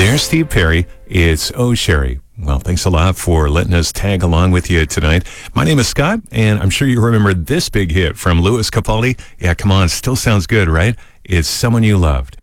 There's Steve Perry. It's Oh Sherry. Well, thanks a lot for letting us tag along with you tonight. My name is Scott, and I'm sure you remember this big hit from Louis Capaldi. Yeah, come on, still sounds good, right? It's Someone You Loved.